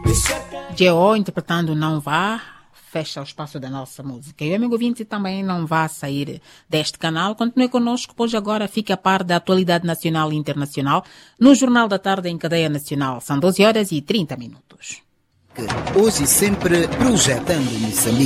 G.O. interpretando Não Vá, fecha o espaço da nossa música. E o amigo ouvinte também não vá sair deste canal. Continue connosco, pois agora fique a par da atualidade nacional e internacional no Jornal da Tarde em Cadeia Nacional. São 12 horas e 30 minutos. Hoje e sempre projetando Moçambique.